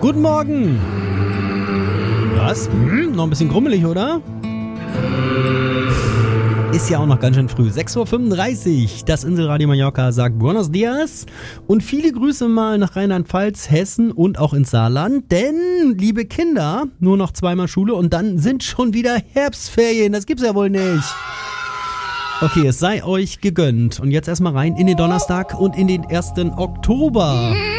Guten Morgen. Was? Noch ein bisschen grummelig, oder? Ist ja auch noch ganz schön früh. 6.35 Uhr. Das Inselradio Mallorca sagt Buenos Dias. Und viele Grüße mal nach Rheinland-Pfalz, Hessen und auch ins Saarland. Denn, liebe Kinder, nur noch zweimal Schule und dann sind schon wieder Herbstferien. Das gibt's ja wohl nicht. Okay, es sei euch gegönnt. Und jetzt erstmal rein in den Donnerstag und in den 1. Oktober.